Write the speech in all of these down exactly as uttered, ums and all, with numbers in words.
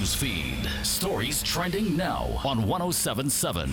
news feed. Stories trending now on one oh seven point seven.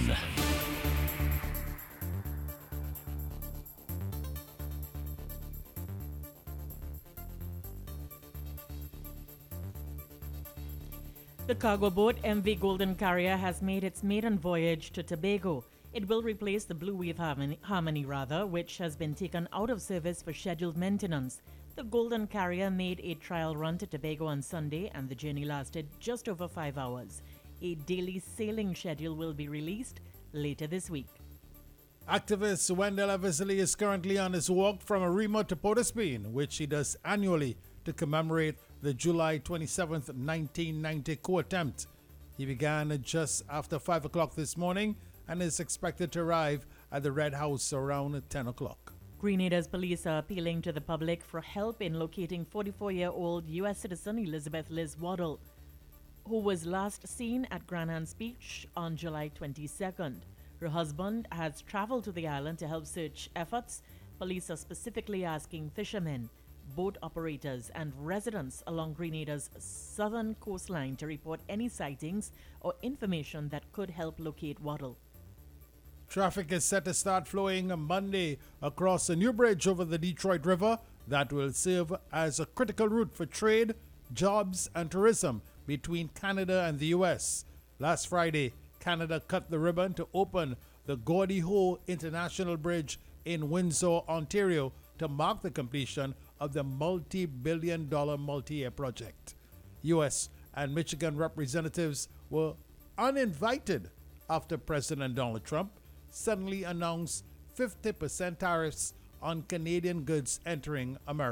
The cargo boat M V Golden Carrier has made its maiden voyage to Tobago. It will replace the Blue Wave Harmony, Harmony rather, which has been taken out of service for scheduled maintenance. The Golden Carrier made a trial run to Tobago on Sunday, and the journey lasted just over five hours. A daily sailing schedule will be released later this week. Activist Wendell Eversley is currently on his walk from Arima to Port of Spain, which he does annually to commemorate the July twenty-seventh, nineteen ninety coup attempt. He began just after five o'clock this morning and is expected to arrive at the Red House around ten o'clock. Grenada's police are appealing to the public for help in locating forty-four-year-old U S citizen Elizabeth Liz Waddle, who was last seen at Granhan's Beach on July twenty-second. Her husband has traveled to the island to help search efforts. Police are specifically asking fishermen, boat operators, and residents along Grenada's southern coastline to report any sightings or information that could help locate Waddle. Traffic is set to start flowing on Monday across a new bridge over the Detroit River that will serve as a critical route for trade, jobs, and tourism between Canada and the U S. Last Friday, Canada cut the ribbon to open the Gordie Howe International Bridge in Windsor, Ontario, to mark the completion of the multi-billion dollar multi-year project. U S and Michigan representatives were uninvited after President Donald Trump suddenly announced fifty percent tariffs on Canadian goods entering America.